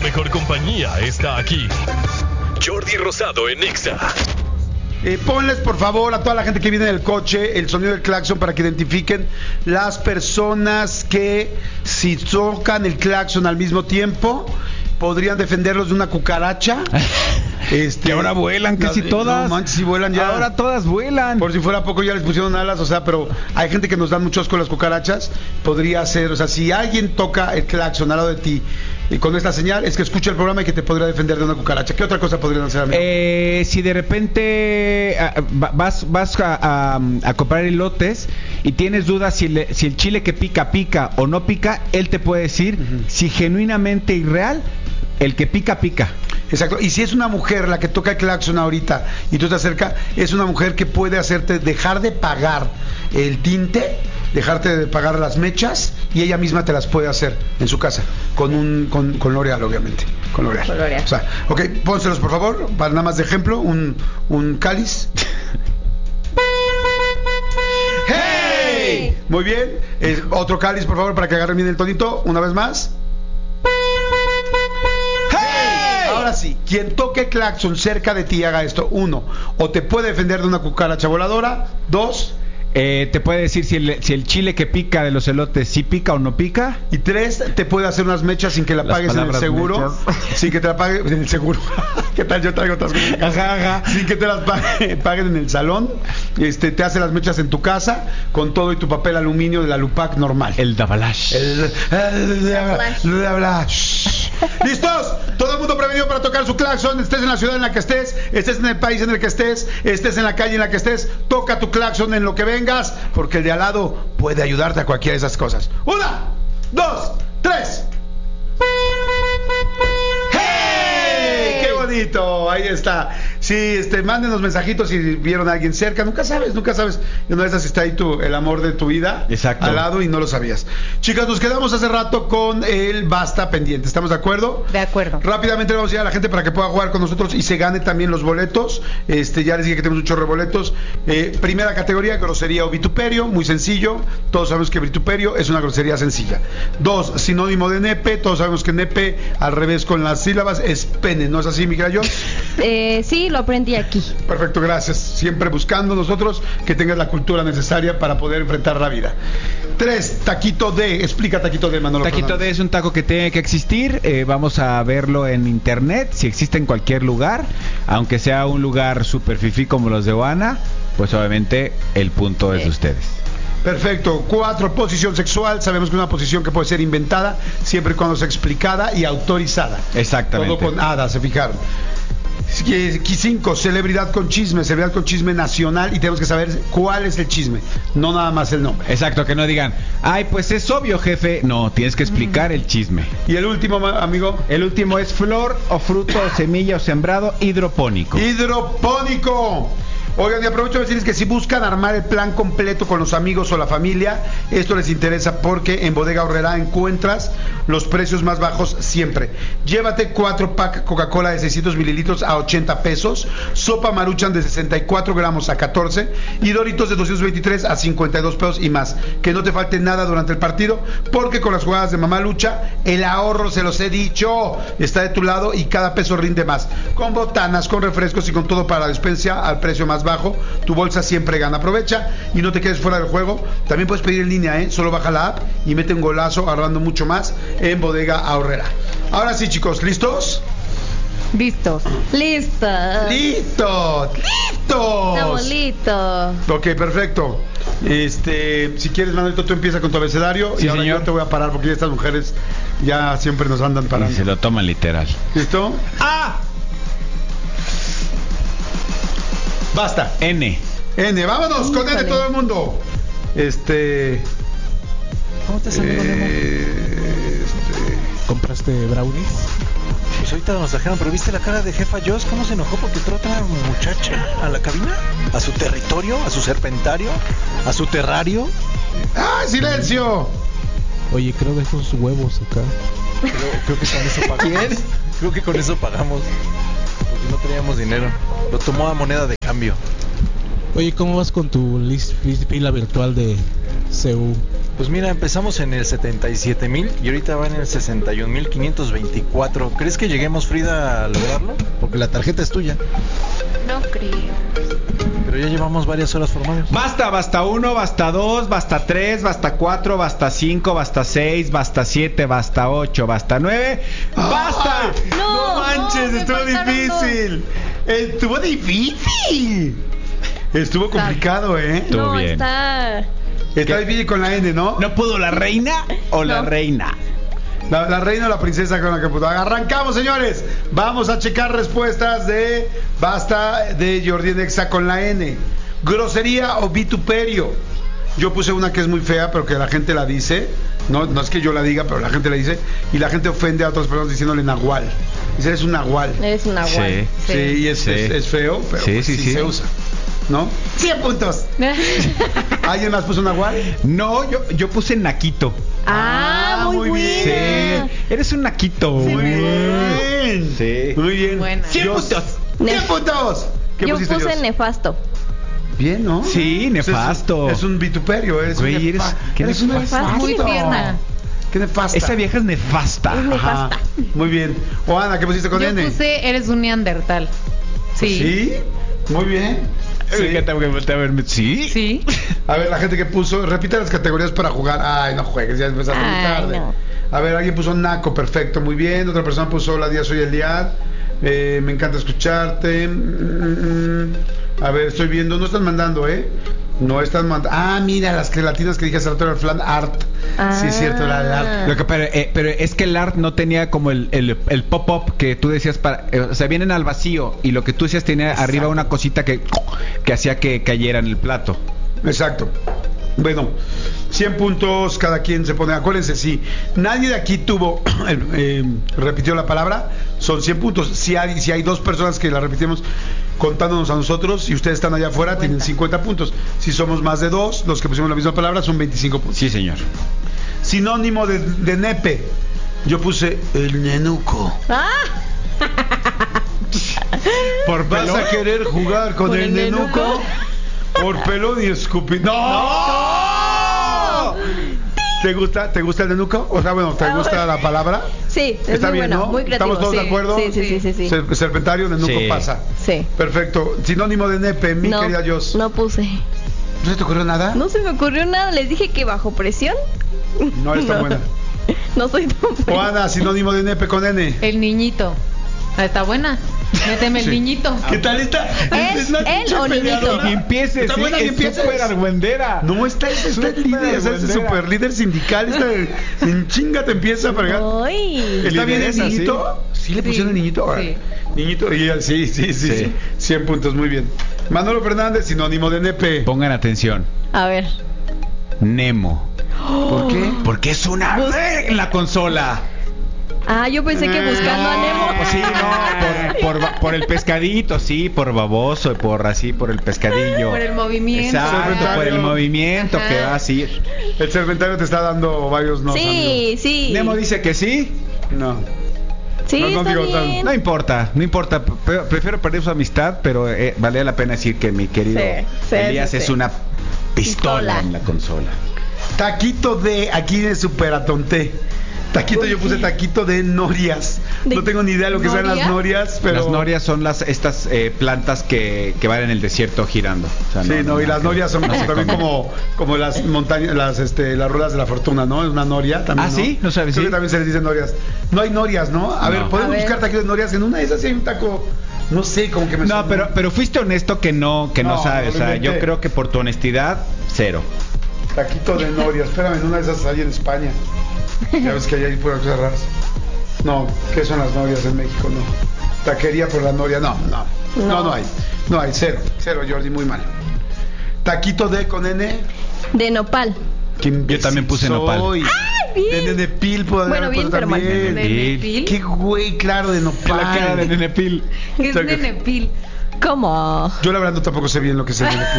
mejor compañía está aquí. Jordi Rosado en Exa. Ponles por favor a toda la gente que viene en el coche el sonido del claxon para que identifiquen las personas que si tocan el claxon al mismo tiempo podrían defenderlos de una cucaracha. Que ahora vuelan, que si todas. No manches, si vuelan ya. Ahora todas vuelan. Por si fuera poco ya les pusieron alas, o sea, pero hay gente que nos dan mucho asco las cucarachas. Podría ser, o sea, si alguien toca el claxon al lado de ti y con esta señal, es que escucha el programa y que te podría defender de una cucaracha. ¿Qué otra cosa podrían hacer, amigo? Si de repente vas a comprar elotes y tienes dudas si el chile que pica o no pica, él te puede decir si genuinamente irreal el que pica. Exacto, y si es una mujer la que toca el claxon ahorita y tú te acercas, es una mujer que puede hacerte dejar de pagar el tinte, dejarte de pagar las mechas y ella misma te las puede hacer en su casa con L'Oreal, obviamente, con L'Oreal. O sea, ok, pónselos por favor, para nada más de ejemplo, un cáliz. ¡Hey! Muy bien, otro cáliz por favor para que agarren bien el tonito, una vez más. Ahora sí, quien toque claxon cerca de ti haga esto. 1, o te puede defender de una cucaracha voladora. 2, te puede decir si el chile que pica de los elotes si pica o no pica. Y 3, te puede hacer unas mechas sin que la pagues en el seguro. Mechas. Sin que te la paguen en el seguro. ¿Qué tal? Yo traigo otras cosas. Ajá. Sin que te las paguen en el salón. Te hace las mechas en tu casa con todo y tu papel aluminio de la Lupac normal. El Davalash. El Davalash. ¿Listos? Todo el mundo prevenido para tocar su claxon. Estés en la ciudad en la que estés en el país en el que estés en la calle en la que estés, toca tu claxon en lo que vengas, porque el de al lado puede ayudarte a cualquiera de esas cosas. 1, 2, 3. ¡Hey! ¡Qué bonito! Ahí está. Sí, mándenos mensajitos si vieron a alguien cerca. Nunca sabes. Y una de esas está ahí el amor de tu vida. Exacto. Al lado y no lo sabías. Chicas, nos quedamos hace rato con el Basta pendiente. ¿Estamos de acuerdo? De acuerdo. Rápidamente le vamos a decir a la gente para que pueda jugar con nosotros y se gane también los boletos. Ya les dije que tenemos un chorro de boletos. Primera categoría, grosería o vituperio. Muy sencillo. Todos sabemos que vituperio es una grosería sencilla. 2, sinónimo de nepe. Todos sabemos que nepe al revés con las sílabas es pene. ¿No es así, mi Crayon? Sí, lo aprendí aquí. Perfecto, gracias. Siempre buscando nosotros que tengas la cultura necesaria para poder enfrentar la vida. 3, taquito D. Explica taquito D, Manolo. Taquito D es un taco que tiene que existir. Vamos a verlo en internet. Si existe en cualquier lugar, aunque sea un lugar super fifí como los de Oana, pues obviamente el punto es de ustedes. Perfecto. 4, posición sexual. Sabemos que es una posición que puede ser inventada siempre y cuando sea explicada y autorizada. Exactamente. Todo con hada, se fijaron. 5, celebridad con chisme nacional, y tenemos que saber cuál es el chisme, no nada más el nombre. Exacto, que no digan, ay, pues es obvio, jefe. No, tienes que explicar el chisme. Y el último, amigo. El último es flor o fruto o semilla o sembrado hidropónico. Oigan, y aprovecho de decirles que si buscan armar el plan completo con los amigos o la familia, esto les interesa porque en Bodega Aurrerá encuentras los precios más bajos siempre. Llévate 4 pack Coca-Cola de 600 mililitros a 80 pesos, sopa Maruchan de 64 gramos a 14 y Doritos de 223 a 52 pesos y más. Que no te falte nada durante el partido, porque con las jugadas de Mamá Lucha, el ahorro, se los he dicho, está de tu lado y cada peso rinde más. Con botanas, con refrescos y con todo para la despensa al precio más bajo, tu bolsa siempre gana. Aprovecha y no te quedes fuera del juego. También puedes pedir en línea, solo baja la app y mete un golazo ahorrando mucho más en Bodega Aurrerá. Ahora sí, chicos, ¿listos? Listos. Estamos listos. Ok, perfecto. Si quieres, Manuelito, tú empieza con tu abecedario. Sí, y ahora señor. Yo te voy a parar porque estas mujeres ya siempre nos andan parando. Y se lo toman literal. ¿Listo? ¡Ah! Basta. N. Vámonos con N todo el mundo. ¿Cómo te salió, Memo? ¿Compraste brownies? Pues ahorita nos trajeron, pero ¿viste la cara de jefa Joss? ¿Cómo se enojó porque entró otra muchacha a la cabina? ¿A su territorio? ¿A su serpentario? ¿A su terrario? ¡Ah, silencio! Oye, creo de esos huevos acá. Creo que con eso pagamos. Creo que con eso pagamos. Porque no teníamos dinero. Lo tomó a moneda de cambio. Oye, ¿cómo vas con tu pila virtual de CU. Pues mira, empezamos en el 77,000 y ahorita van en el 61,524. ¿Crees que lleguemos, Frida, a lograrlo? Porque la tarjeta es tuya. No creo. Pero ya llevamos varias horas formados. Basta 1, basta 2, basta 3, basta 4, basta 5, basta 6, basta 7, basta 8, basta 9. ¡Basta! No manches, me estuvo faltaron difícil. Estuvo difícil. Estuvo complicado, ¿eh? Estuvo No, bien. está... Está difícil con la N, ¿no? ¿No pudo la reina o la No. reina? La reina o la princesa con la que pudo. Arrancamos, señores. Vamos a checar respuestas de Basta de Jordi en Exa con la N. Grosería o vituperio. Yo puse una que es muy fea, pero que la gente la dice. No es que yo la diga, pero la gente la dice. Y la gente ofende a otras personas diciéndole nahual. Dice, eres un nahual. Es una guay. Sí. Sí, y es feo, pero Sí, pues sí, sí. se usa. ¿No? 100 puntos. ¿Alguien más puso nahual? No, yo puse naquito. Ah, muy muy bien. buena. Sí, eres un naquito. Muy bien. Sí. Muy bien. Buena. 100 puntos. 100 puntos. ¿Qué Yo pusiste, puse Jos? nefasto. Bien, ¿no? Sí, nefasto. Es un vituperio. Güey, Eres un nefasto. Muy tierna. Qué nefasta. Esa vieja es nefasta. Es nefasta. Ajá. Muy bien. O Ana, ¿qué pusiste con Yo N? puse eres un neandertal. Sí. ¿Sí? Muy bien. Me encanta porque voltea a verme. ¿Sí? Sí. A ver, la gente que puso, repite las categorías para jugar. Ay, no juegues, ya empezaste muy Ay, tarde. no. A ver, alguien puso naco, perfecto, muy bien. Otra persona puso hola, día soy Eliad. Me encanta escucharte. A ver, estoy viendo, no están mandando, ¿eh? No están mandando. Ah, mira, las gelatinas que dije hace rato era flan art. Sí, es cierto, era el art. Lo que, pero es que el art no tenía como el pop-up que tú decías para... o sea, vienen al vacío y lo que tú decías tenía arriba una cosita que hacía que cayera en el plato. Exacto. Bueno, 100 puntos, cada quien se pone. Acuérdense, si nadie de aquí repitió la palabra, son 100 puntos. Si hay dos personas que la repetimos contándonos a nosotros y ustedes están allá afuera, tienen 50 puntos. Si somos más de dos, los que pusimos la misma palabra, son 25 puntos. Sí, señor. Sinónimo de nepe. Yo puse el nenuco. Ah, ¿Por ¿Vas a querer jugar con el nenuco? Por pelón y escupir. ¡No! ¿Te gusta el nenuco? O sea, bueno, ¿te gusta la palabra? sí, es Está muy bien, bueno, ¿no? muy creativo. ¿Estamos todos de Sí, acuerdo? Sí. Serpentario, nenuco Sí. pasa. Sí. Perfecto. Sinónimo de nepe, mi No, querida Jos. no puse. ¿No se te ocurrió nada? No se me ocurrió nada. Les dije que bajo presión. No eres tan No. buena. No soy tan O buena. Ana, sinónimo de nepe con N. El niñito. Ah, está buena. Méteme el Sí. niñito. ¿Qué tal está? ¿Es la él pinche o niñito? peleadora. Y empieces, Está buena, y es empieces. súper argüendera. No, está el líder, es el super líder sindical. En chinga te empieza a fregar. Ay. ¿Está bien el Lideresa, niñito? ¿Sí le pusieron el niñito? Sí. Niñito, y ella, sí. 100 puntos, muy bien. Manolo Fernández, sinónimo de nepe. Pongan atención. A ver. Nemo. ¿Por qué? Porque es una verga en la consola. Ah, yo pensé que buscando a Nemo. Pues sí, no, por el pescadito, sí, por baboso, por el pescadillo. Por el movimiento. Exacto, por el movimiento Ajá. que va así. El serpentario te está dando varios no. Sí, sí. Nemo dice que sí. No. Sí, No, no está digo tan- bien. No importa. Prefiero perder su amistad, pero vale la pena decir que mi querido Sí, Elías sí. es una pistola Pistola. en la consola. Taquito de, aquí de super atonté. Taquito, yo puse taquito de norias. ¿De No tengo ni idea de lo que sean las noria? norias, pero... Las norias son estas plantas que van en el desierto girando. O sea, Sí, no, y las norias son no como, se también comen. como las montañas, las ruedas de la fortuna, ¿no? Es una noria también. Ah, ¿sí? No sabes, Creo sí. que también se les dicen norias. No hay norias, ¿no? A ver, No. podemos A ver. buscar taquitos de norias. En una de esas sí hay un taco, no sé, como que me No, suena. pero fuiste honesto que no No, sabes. no lo O sea, yo inventé. creo que por tu honestidad, cero. Taquito de norias. Espérame, en una de esas hay en España. Ya ves que hay puras cosas raras. No, ¿qué son las norias en México? No. Taquería por la noria. No hay. No hay, cero, Jordi, muy mal. Taquito de con N. De nopal. Qué imbécil Yo también puse nopal. soy. bien. De Nenepil puedo Bueno, bien, pero mal. Nenepil. Qué güey, claro, de nopal. La cara de Nenepil. ¿Qué es O sea que- Nenepil? ¿Cómo? Yo la verdad no tampoco sé bien lo que es el Nenepil.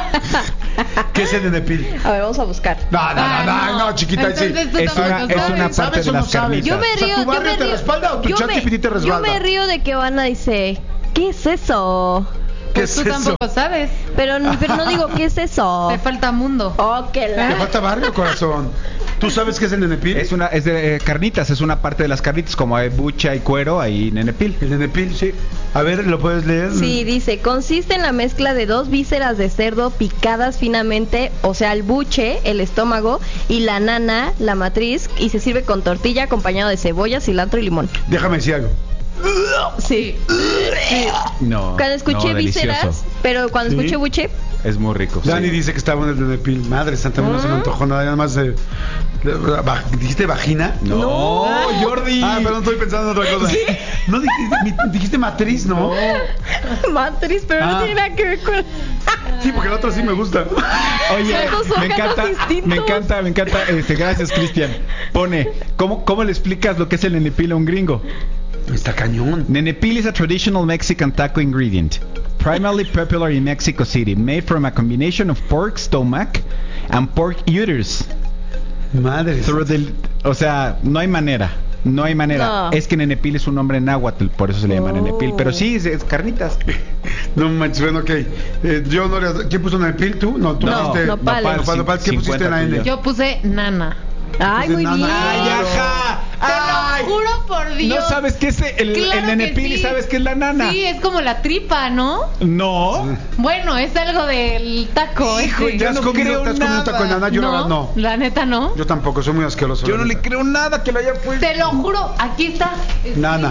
¿Qué es el Nenepil? A ver, vamos a buscar. No, chiquita, sí. Entonces, tú Es tampoco una sabes. parte ¿Sabes de o no las sabes? carnitas. Yo me O sea, río, ¿tu barrio te respalda o tu yo ChatGPT te yo respalda? me río de que Ana dice, ¿qué es eso? ¿Qué Pues es tú eso? tampoco sabes. Pero no digo, ¿qué es eso? Te falta mundo. Oh, que Te la... falta barrio, corazón. ¿Tú sabes qué es el nenepil? Es de carnitas, es una parte de las carnitas, como hay bucha y cuero, ahí nenepil. El nenepil, sí. A ver, ¿lo puedes leer? Sí, dice, consiste en la mezcla de 2 vísceras de cerdo picadas finamente, o sea, el buche, el estómago, y la nana, la matriz, y se sirve con tortilla acompañado de cebolla, cilantro y limón. Déjame decir algo. Sí. No. Cuando escuché no, vísceras, delicioso. pero cuando ¿Sí? escuché buche, Es muy rico. Dani sí. dice que estaba en el nenepil. Madre santa, no se me antojó nada más de... ¿Dijiste vagina? No, Jordi. Ah, perdón, estoy pensando en otra cosa. No dijiste matriz, ¿no? matriz, pero no Ah. tiene nada que ver con... Sí, porque el otro sí me gusta. Oye, Son dos me encanta, órganos distintos. me encanta, gracias Cristian. Pone, ¿cómo le explicas lo que es el nenepil a un gringo? Está cañón. Nenepil is a traditional Mexican taco ingredient, primarily popular in Mexico City, made from a combination of pork stomach and pork uterus. Madre. O sea, no hay manera. No hay manera. No. Es que nenepil es un nombre náhuatl, por eso se le llama Oh. nenepil. Pero sí, es carnitas. No manches, bueno, ok. Yo no le... ¿Quién puso nenepil? ¿Tú? No, tú No, pusiste... nopales. Nopal. ¿Qué pusiste en la N? Yo puse nana. Ay, muy Nana. bien. ¡Ay, ajá! ¡Ay! Te lo juro por Dios. ¿No sabes qué es el Claro que nenepil y sí. sabes qué es la nana? Sí, es como la tripa, ¿no? No. Bueno, es algo del taco. Hijo, ese. ¿Te has no comido creo un taco de nada. nana? Yo la verdad no. La neta no. Yo tampoco, soy muy asqueroso. Yo no la le neta. creo nada que lo haya puesto. Te lo juro, aquí está. escrito. Nana.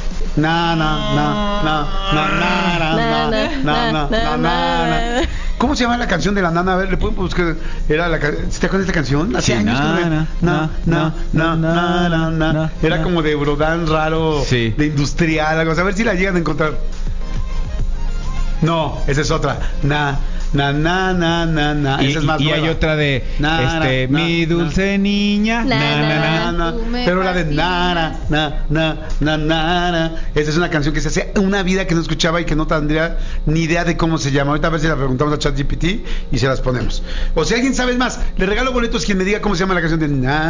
Na. ¿Cómo se llama la canción de la nana? A ver, le pueden buscar. Era la ¿te acuerdas de esta canción? Hace Sí, años que na. Era como de Eurodance raro, Sí. de industrial, algo. A ver si la llegan a encontrar. No, esa es otra. Na. Y, Esa es más y nueva. hay otra de mi dulce niña. Na. Tú me Pero la de na. Esa es una canción que se hace una vida que no escuchaba y que no tendría ni idea de cómo se llama. Ahorita a ver si la preguntamos a ChatGPT y se las ponemos. O si alguien sabe más, le regalo boletos quien me diga cómo se llama la canción de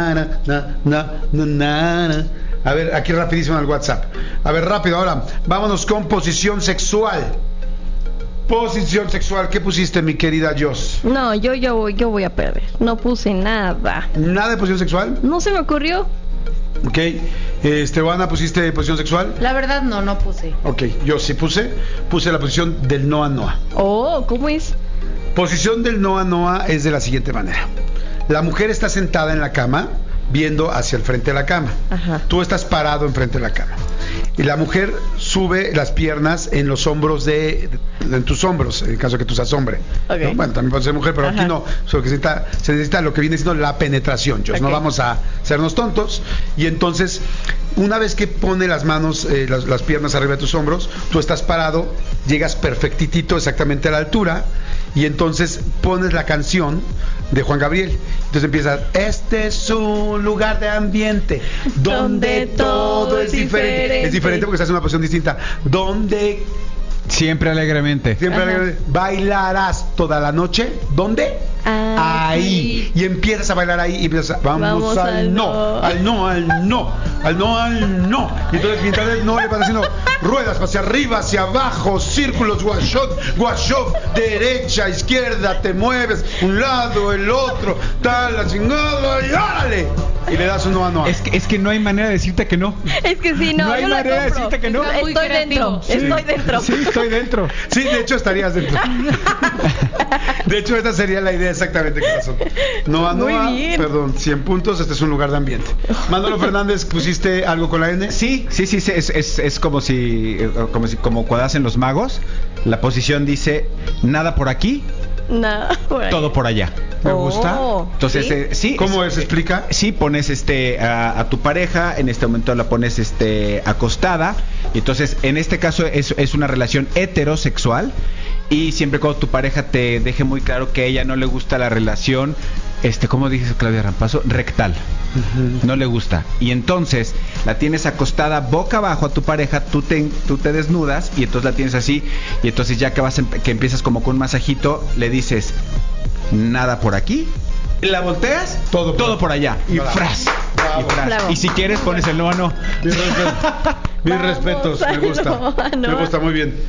na. A ver, aquí rapidísimo en el WhatsApp. A ver, rápido, ahora vámonos con posición sexual. Posición sexual, ¿qué pusiste, mi querida Jos? No, yo voy a perder. No puse nada. ¿Nada de posición sexual? No se me ocurrió. Ok. Ana, ¿pusiste posición sexual? La verdad no puse. Ok, yo sí puse la posición del Noa Noa. Oh, ¿cómo es? Posición del Noa Noa es de la siguiente manera. La mujer está sentada en la cama, viendo hacia el frente de la cama. Ajá. Tú estás parado enfrente de la cama. Y la mujer sube las piernas en los hombros en tus hombros, en caso de que tú seas hombre. Ok. ¿No? Bueno, también puede ser mujer, pero Ajá. aquí no. Solo que se necesita lo que viene siendo la penetración, Jos. Ok. No vamos a hacernos tontos. Y entonces, una vez que pone las manos, las piernas arriba de tus hombros, tú estás parado, llegas perfectitito, exactamente a la altura, y entonces pones la canción de Juan Gabriel. Entonces empieza, este es un lugar de ambiente donde todo es diferente. Es diferente porque estás en una posición distinta. Donde Siempre alegremente. siempre bailarás toda la noche. ¿Dónde? Ahí. Y empiezas a bailar ahí y empiezas vamos al no. Y entonces mientras el no le vas haciendo ruedas hacia arriba, hacia abajo, círculos, guashot, derecha, izquierda, te mueves, un lado, el otro, tal, la chingada, y órale. Y le das un no a no. Es que no hay manera de decirte que no. Es que sí, no, No hay yo la manera de compro. decirte que no. Está muy Estoy creativo. dentro, estoy dentro. Sí, estoy dentro. Sí, de hecho estarías dentro. De hecho, esta sería la idea exactamente, corazón. Noa, Muy Noa, bien. perdón, 100 puntos, este es un lugar de ambiente. Manolo Fernández, ¿pusiste algo con la N? Sí, es como cuando hacen los magos. La posición dice nada por aquí, Nada, por ahí. todo por allá. Me gusta. Entonces, ¿sí? sí. ¿Cómo es? ¿Explica? Sí, pones a tu pareja, en este momento la pones acostada, y entonces en este caso es una relación heterosexual, y siempre cuando tu pareja te deje muy claro que a ella no le gusta la relación, ¿cómo dices, Claudia Rampazo? Rectal. No le gusta. Y entonces la tienes acostada boca abajo a tu pareja, tú te desnudas y entonces la tienes así, y entonces ya que empiezas como con un masajito, le dices nada por aquí, la volteas, todo por allá, y Bravo. fras. Bravo. Y fras. Bravo. Y si quieres pones el no a no. Mis respetos, me Vamos gusta. al Noa Me Noa. gusta muy bien.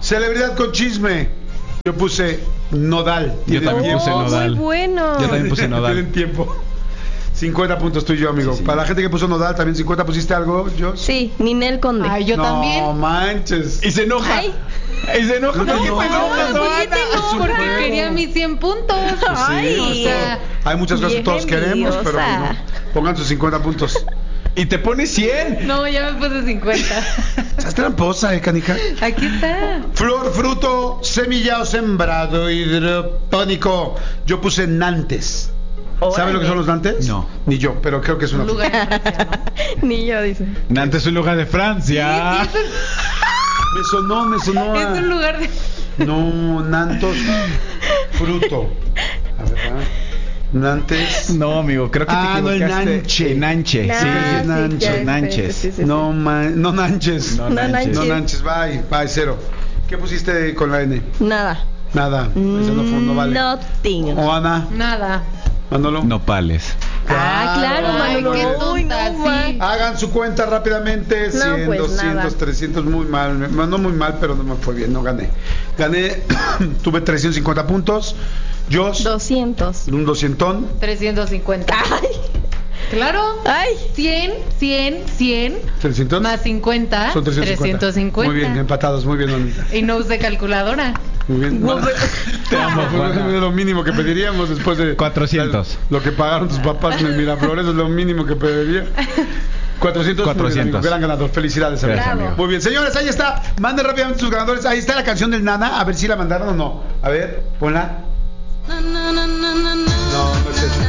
Celebridad con chisme. Yo puse Nodal. Yo también puse Oh, Nodal. muy bueno. Yo también puse Nodal. Tienen tiempo. 50 puntos tú y yo, amigo. Sí. Para la gente que puso Nodal, también 50. ¿Pusiste algo, yo? Sí, Ninel Conde. Ay, yo no también. manches. Y se enoja. Ay. Y se enoja. No, ¿Por qué no, te enojas, No, ¿por qué Joana? te enojas? Es un Porque juego. quería mis 100 puntos. Ay. o sea, Hay muchas cosas que vieja todos queremos, pero pues envidiosa. no. Pongan sus 50 puntos. Y te pone 100. no, ya me puse 50. Estás tramposa, canija. Aquí está. Flor, fruto, semilla o sembrado hidropónico. Yo puse Nantes. ¿Sabes lo que son los Nantes? No. Ni yo, pero creo que es una Un lugar en Francia, ¿no? Ni yo, dice. Nantes es un lugar de Francia. Sí, Me sonó es a... un lugar de... No, Nantos, fruto. A ver, ¿verdad? Nantes. No, amigo, creo que Ah, te no, el equivocaste. Nanche. El Nanche, Ah, sí. sí, Nanche. ya sé, Nanches. sí, sí, sí. No, no Nanches. No, No, Nanches. No Nanches, bye, cero. ¿Qué pusiste con la N? Nada. Nada, eso no vale. Nothing. ¿O Ana? Nada. Manolo. Nopales. Ah, claro, Ay, Manolo. qué Uy, tonta, no, man. sí. Hagan su cuenta rápidamente. No, 100, pues, 200, nada. 300, muy mal. No muy mal, pero no me fue bien, no gané. Gané, tuve 350 puntos. Josh, 200. un 200. 350. Ay. Claro. Ay. 100, 300. más 50, Son 350. Muy bien, empatados, muy bien, Anita. Y no usé calculadora. Muy bien. Te amo, Juana. Es lo mínimo que pediríamos después de 400. Lo que pagaron tus papás en el Miraflores es lo mínimo que pediría. 400. 400. Gran ganador. Felicidades, amigo. Gracias, amigo. Muy bien, señores, ahí está. Manden rápidamente sus ganadores. Ahí está la canción del Nana. A ver si la mandaron o no. A ver, ponla. No, no es esa.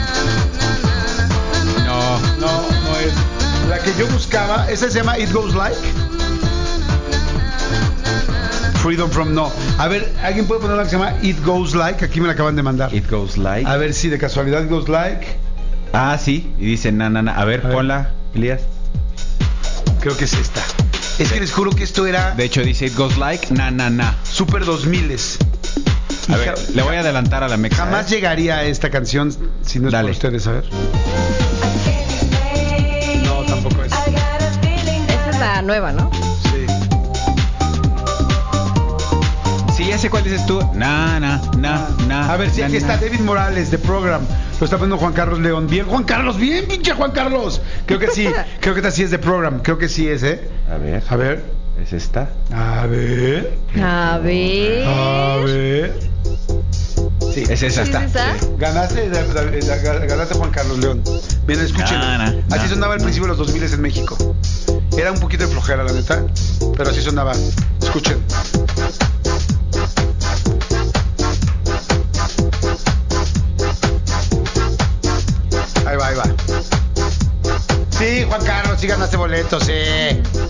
No es. La que yo buscaba, esa se llama It Goes Like. Freedom from no. A ver, ¿alguien puede poner la que se llama It Goes Like? Aquí me la acaban de mandar. It goes like. A ver si de casualidad It Goes Like. Ah, sí. Y dice na. A ver, ponla, Elías. Creo que es esta. Es que les juro que esto era De hecho, dice It goes like na. super 2000s. A ver, le voy a adelantar a la mexa. Jamás llegaría a esta canción si no es Dale. por ustedes, a ver. No, tampoco es. Esa es la nueva, ¿no? Sí. Sí, ya sé cuál dices tú. Na. A ver, si aquí está David Morales de Program. Lo está poniendo Juan Carlos León. Bien, Juan Carlos, bien, pinche Juan Carlos. Creo que sí. Creo que esta sí es de Program. Creo que sí es, ¿eh? A ver. A ver. ¿Es esta? A ver. A ver. A ver. Sí. Es esa. ¿Sí es esa? Ganaste, ganaste Juan Carlos León. Bien, escuchen. Así sonaba al principio de los 2000 en México. Era un poquito de flojera, la neta. Pero así sonaba. Escuchen. Ahí va. Sí, Juan Carlos, sí ganaste boletos, sí.